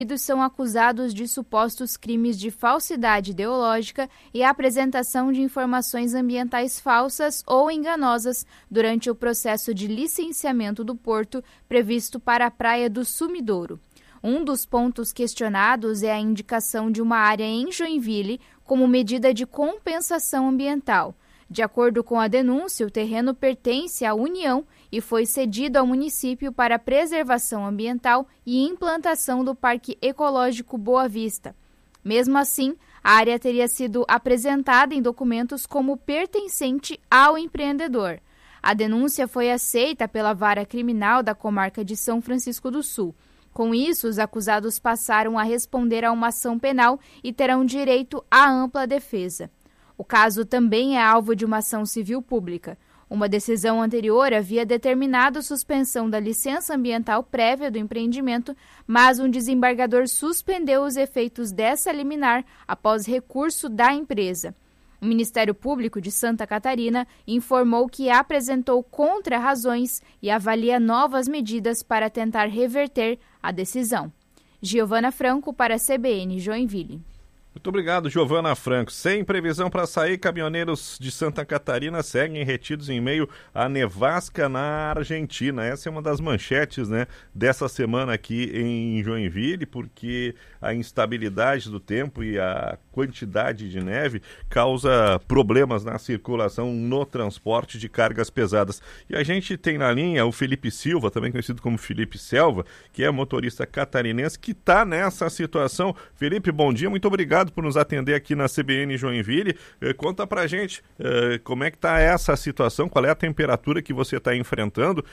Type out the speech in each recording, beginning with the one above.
são acusados de supostos crimes de falsidade ideológica e apresentação de informações ambientais falsas ou enganosas durante o processo de licenciamento do porto previsto para a Praia do Sumidouro. Um dos pontos questionados é a indicação de uma área em Joinville como medida de compensação ambiental. De acordo com a denúncia, o terreno pertence à União e foi cedido ao município para preservação ambiental e implantação do Parque Ecológico Boa Vista. Mesmo assim, a área teria sido apresentada em documentos como pertencente ao empreendedor. A denúncia foi aceita pela Vara Criminal da Comarca de São Francisco do Sul. Com isso, os acusados passaram a responder a uma ação penal e terão direito à ampla defesa. O caso também é alvo de uma ação civil pública. Uma decisão anterior havia determinado suspensão da licença ambiental prévia do empreendimento, mas um desembargador suspendeu os efeitos dessa liminar após recurso da empresa. O Ministério Público de Santa Catarina informou que apresentou contra-razões e avalia novas medidas para tentar reverter a decisão. Giovana Franco para a CBN Joinville. Muito obrigado, Giovana Franco. Sem previsão para sair, caminhoneiros de Santa Catarina seguem retidos em meio à nevasca na Argentina. Essa é uma das manchetes, né, dessa semana aqui em Joinville, porque a instabilidade do tempo e a quantidade de neve causa problemas na circulação no transporte de cargas pesadas. E a gente tem na linha o Felipe Silva, também conhecido como Felipe Selva, que é motorista catarinense, que está nessa situação. Felipe, bom dia, muito obrigado por nos atender aqui na CBN Joinville. Conta pra gente como é que tá essa situação, qual é a temperatura que você está enfrentando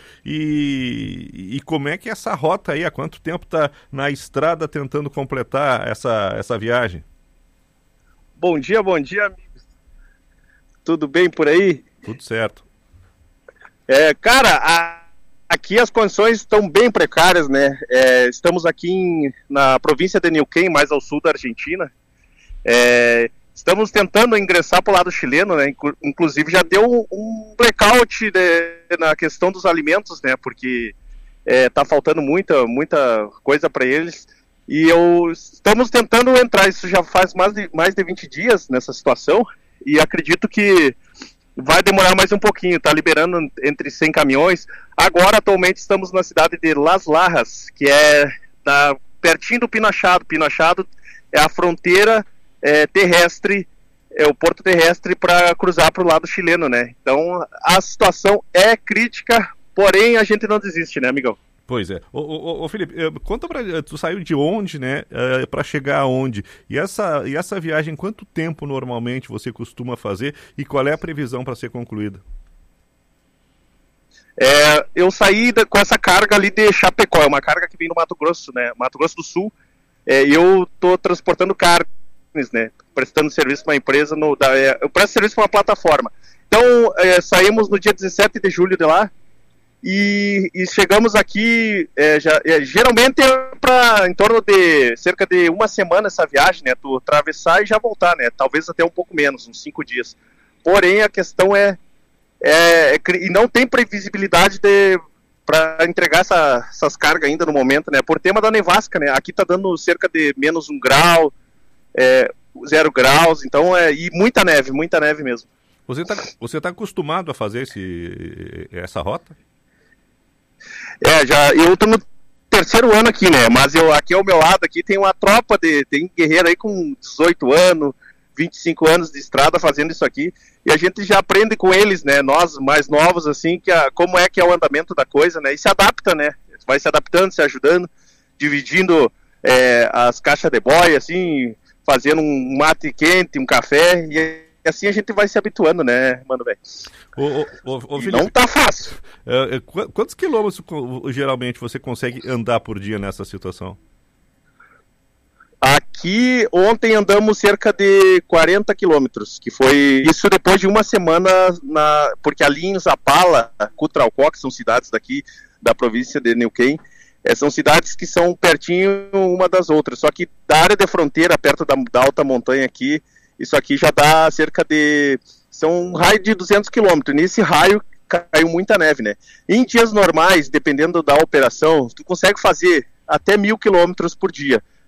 e como é que é essa rota aí, há quanto tempo tá na estrada tentando completar essa viagem? Bom dia, amigos. Tudo bem por aí? Tudo certo. Aqui as condições estão bem precárias, né? Estamos aqui na província de Neuquén, mais ao sul da Argentina. Estamos tentando ingressar para o lado chileno, né? Inclusive já deu um blackout na questão dos alimentos, né? Porque está faltando muita coisa para eles. E estamos tentando entrar, isso já faz mais de 20 dias nessa situação, e acredito que vai demorar mais um pouquinho, está liberando entre 100 caminhões. Agora, atualmente, estamos na cidade de Las Larras, que é pertinho do Pinachado. Pinachado é a fronteira terrestre, é o porto terrestre para cruzar para o lado chileno, né? Então, a situação é crítica, porém a gente não desiste, né, amigão? Pois é. Ô Felipe, conta tu saiu de onde, né, para chegar aonde? E essa viagem, quanto tempo normalmente você costuma fazer e qual é a previsão para ser concluída? Eu saí com essa carga ali de Chapecó, é uma carga que vem do Mato Grosso, né, Mato Grosso do Sul, e eu tô transportando carnes, né, prestando serviço para uma empresa, eu presto serviço para uma plataforma. Então, saímos no dia 17 de julho de lá, e chegamos aqui, geralmente em torno de cerca de uma semana essa viagem, né, tu atravessar e já voltar, né, talvez até um pouco menos, uns 5 dias. Porém, a questão e não tem previsibilidade para entregar essas cargas ainda no momento, né, por tema da nevasca, né, aqui tá dando cerca de menos 1 grau, 0 graus, então e muita neve mesmo. Você tá acostumado a fazer essa rota? Eu tô no 3º ano aqui, né, mas aqui ao meu lado aqui tem uma tropa tem guerreiro aí com 18 anos, 25 anos de estrada fazendo isso aqui, e a gente já aprende com eles, né, nós mais novos, assim, como é que é o andamento da coisa, né, e se adapta, né, vai se adaptando, se ajudando, dividindo as caixas de boia, assim, fazendo um mate quente, um café, e assim a gente vai se habituando, né, mano, velho? Não tá fácil. Quantos quilômetros geralmente você consegue andar por dia nessa situação? Aqui, ontem andamos cerca de 40 quilômetros, que foi isso depois de uma semana, porque ali em Zapala, Cutralcó, que são cidades daqui da província de Neuquén, são cidades que são pertinho uma das outras, só que da área de fronteira, perto da alta montanha aqui, isso aqui já dá são um raio de 200 quilômetros, nesse raio caiu muita neve, né? Em dias normais, dependendo da operação, tu consegue fazer até 1.000 quilômetros por dia.